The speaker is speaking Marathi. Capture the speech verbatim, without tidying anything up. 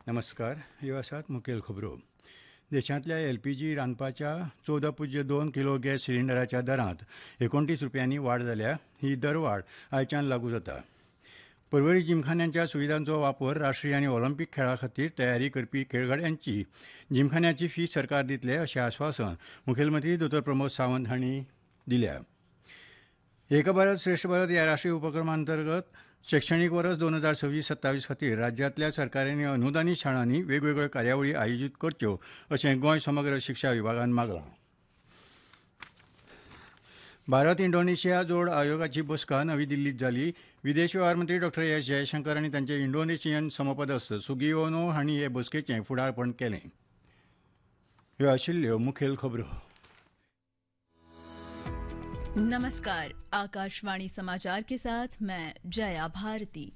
नमस्कार. ह्यो आसात मुखेल खबरो. देशांतल्या एल पी जी रांदपाच्या चौदा पुज्य दोन किलो गॅस सिलिंडराच्या दरांत एकोणतीस रुपयांनी वाड जाल्या. ही दरवाड आयच्यान लागू जाता. पर्वरी जिमखान्यांच्या सुविधांचो वापर राष्ट्रीय आनी ऑलिंपीक खेळा खातीर तयारी करपी खेळगड्यांची जिमखान्याची फी सरकार दितले अशें आस्वासन मुखेलमंत्री दोतोर प्रमोद सावंत हांणी दिल्या. एक भारत श्रेष्ठ भारत ह्या राष्ट्रीय उपक्रमा अंतर्गत शैक्षणीक वर्स दोन हजार सव्वीस सत्तावीस खातीर राज्यांतल्या सरकारी अनुदानीत शाळांनी वेगवेगळ्यो कार्यावळी आयोजीत करच्यो अशें गोंय समग्र शिक्षा विभागान मागलां. भारत इंडोनेशिया जोड आयोगाची बसका नवी दिल्लीत जाली. विदेश वेव्हार मंत्री डॉ एस जयशंकर आनी तांचे इंडोनेशियन समपदस्थ सुगियोनो हांणी हे बसकेचें फुडारपण केलें. ह्यो आशिल्ल्यो मुखेल खबरो. नमस्कार, आकाशवाणी समाचार के साथ मैं जया भारती.